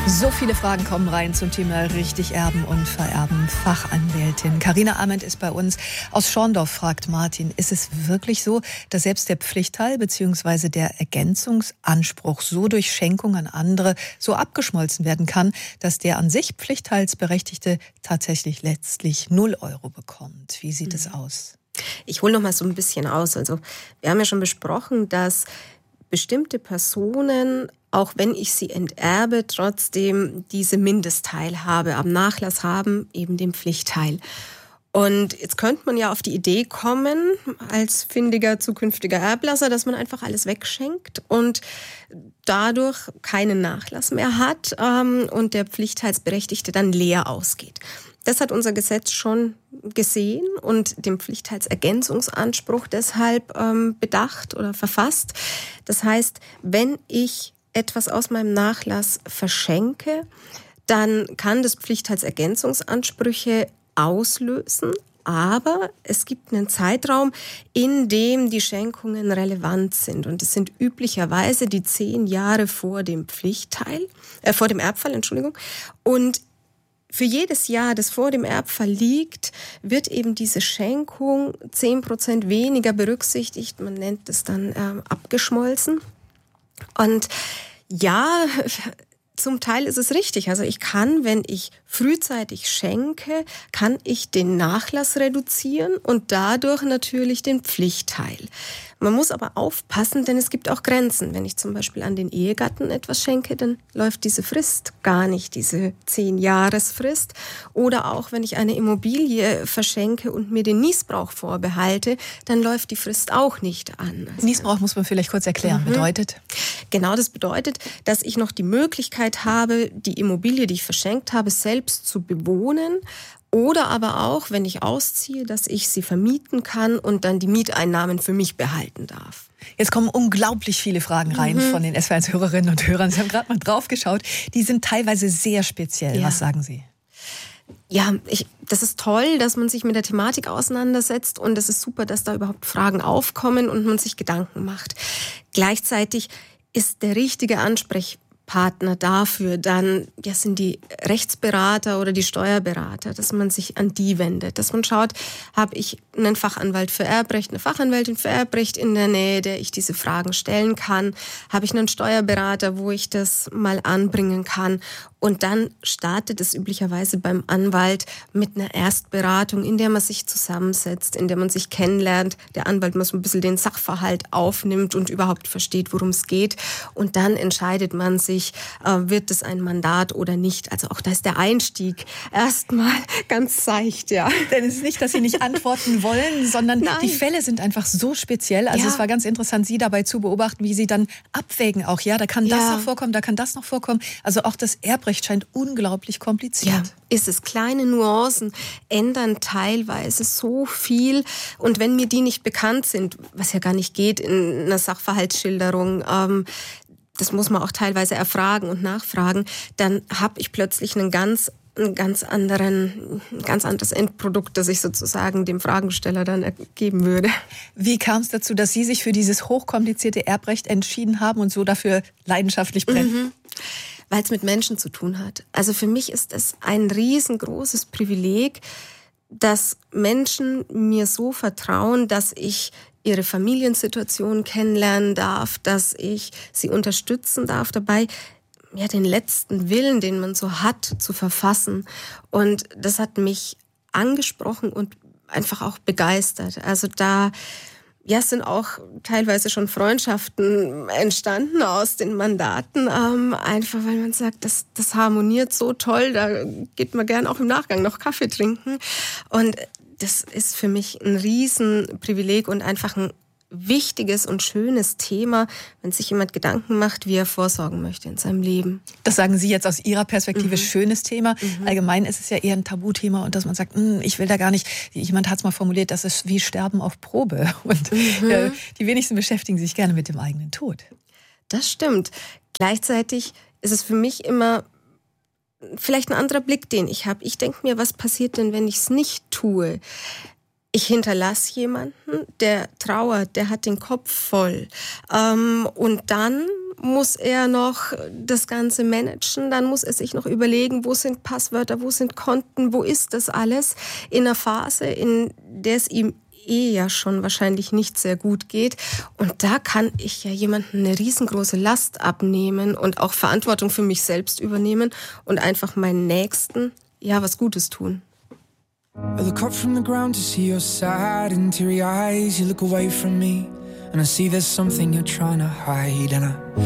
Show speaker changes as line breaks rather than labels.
So viele Fragen kommen rein zum Thema richtig erben und vererben. Fachanwältin Carina Arment ist bei uns. Aus Schorndorf fragt Martin, ist es wirklich so, dass selbst der Pflichtteil bzw. der Ergänzungsanspruch so durch Schenkung an andere so abgeschmolzen werden kann, dass der an sich Pflichtteilsberechtigte tatsächlich letztlich 0 € bekommt? Wie sieht es aus?
Ich hole noch mal so ein bisschen aus. Also wir haben ja schon besprochen, dass bestimmte Personen, auch wenn ich sie enterbe, trotzdem diese Mindestteilhabe am Nachlass haben, eben den Pflichtteil. Und jetzt könnte man ja auf die Idee kommen, als findiger zukünftiger Erblasser, dass man einfach alles wegschenkt und dadurch keinen Nachlass mehr hat und der Pflichtteilsberechtigte dann leer ausgeht. Das hat unser Gesetz schon gesehen und den Pflichtteilsergänzungsanspruch deshalb bedacht oder verfasst. Das heißt, wenn ich etwas aus meinem Nachlass verschenke, dann kann das Pflichtteilsergänzungsansprüche auslösen, aber es gibt einen Zeitraum, in dem die Schenkungen relevant sind und es sind üblicherweise die 10 Jahre vor dem vor dem Erbfall, und für jedes Jahr, das vor dem Erbfall liegt, wird eben diese Schenkung 10% weniger berücksichtigt. Man nennt es dann abgeschmolzen. Und ja, zum Teil ist es richtig. Also ich kann, wenn ich frühzeitig schenke, kann ich den Nachlass reduzieren und dadurch natürlich den Pflichtteil. Man muss aber aufpassen, denn es gibt auch Grenzen. Wenn ich zum Beispiel an den Ehegatten etwas schenke, dann läuft diese Frist gar nicht, diese 10-Jahresfrist. Oder auch, wenn ich eine Immobilie verschenke und mir den Niesbrauch vorbehalte, dann läuft die Frist auch nicht an. Also
Niesbrauch muss man vielleicht kurz erklären, bedeutet?
Genau, das bedeutet, dass ich noch die Möglichkeit habe, die Immobilie, die ich verschenkt habe, selbst zu bewohnen. Oder aber auch, wenn ich ausziehe, dass ich sie vermieten kann und dann die Mieteinnahmen für mich behalten darf.
Jetzt kommen unglaublich viele Fragen rein von den SWR1-Hörerinnen und Hörern. Sie haben gerade mal drauf geschaut. Die sind teilweise sehr speziell. Ja. Was sagen Sie?
Ja, das ist toll, dass man sich mit der Thematik auseinandersetzt und es ist super, dass da überhaupt Fragen aufkommen und man sich Gedanken macht. Gleichzeitig ist der richtige Ansprechpartner dafür dann, sind die Rechtsberater oder die Steuerberater, dass man sich an die wendet, dass man schaut, habe ich einen Fachanwalt für Erbrecht, eine Fachanwältin für Erbrecht in der Nähe, der ich diese Fragen stellen kann, habe ich einen Steuerberater, wo ich das mal anbringen kann. Und dann startet es üblicherweise beim Anwalt mit einer Erstberatung, in der man sich zusammensetzt, in der man sich kennenlernt. Der Anwalt mal so ein bisschen den Sachverhalt aufnimmt und überhaupt versteht, worum es geht. Und dann entscheidet man sich, wird es ein Mandat oder nicht. Also auch da ist der Einstieg erstmal ganz seicht, ja.
Denn es ist nicht, dass Sie nicht antworten wollen, sondern die Fälle sind einfach so speziell. Also es war ganz interessant, Sie dabei zu beobachten, wie Sie dann abwägen auch. Ja, da kann das noch vorkommen, da kann das noch vorkommen. Also auch das Erbrecht scheint unglaublich kompliziert.
Ja, ist es. Kleine Nuancen ändern teilweise so viel. Und wenn mir die nicht bekannt sind, was ja gar nicht geht in einer Sachverhaltsschilderung, das muss man auch teilweise erfragen und nachfragen, dann habe ich plötzlich ein ganz anderes Endprodukt, das ich sozusagen dem Fragesteller dann ergeben würde.
Wie kam es dazu, dass Sie sich für dieses hochkomplizierte Erbrecht entschieden haben und so dafür leidenschaftlich brennen?
Weil es mit Menschen zu tun hat. Also für mich ist es ein riesengroßes Privileg, dass Menschen mir so vertrauen, dass ich ihre Familiensituation kennenlernen darf, dass ich sie unterstützen darf dabei, den letzten Willen, den man so hat, zu verfassen. Und das hat mich angesprochen und einfach auch begeistert. Also da sind auch teilweise schon Freundschaften entstanden aus den Mandaten, einfach weil man sagt, das harmoniert so toll, da geht man gern auch im Nachgang noch Kaffee trinken. Und das ist für mich ein Riesenprivileg und einfach ein wichtiges und schönes Thema, wenn sich jemand Gedanken macht, wie er vorsorgen möchte in seinem Leben.
Das sagen Sie jetzt aus Ihrer Perspektive, schönes Thema. Allgemein ist es ja eher ein Tabuthema und dass man sagt, ich will da gar nicht, jemand hat es mal formuliert, das ist wie Sterben auf Probe. Und die wenigsten beschäftigen sich gerne mit dem eigenen Tod.
Das stimmt. Gleichzeitig ist es für mich immer vielleicht ein anderer Blick, den ich habe. Ich denke mir, was passiert denn, wenn ich es nicht tue? Ich hinterlasse jemanden, der trauert, der hat den Kopf voll. Und dann muss er noch das Ganze managen, dann muss er sich noch überlegen, wo sind Passwörter, wo sind Konten, wo ist das alles, in einer Phase, in der es ihm ja schon wahrscheinlich nicht sehr gut geht. Und da kann ich ja jemandem eine riesengroße Last abnehmen und auch Verantwortung für mich selbst übernehmen und einfach meinen Nächsten was Gutes tun.
I look up from the ground to see your sad and teary eyes. You look away from me and I see there's something you're trying to hide, and I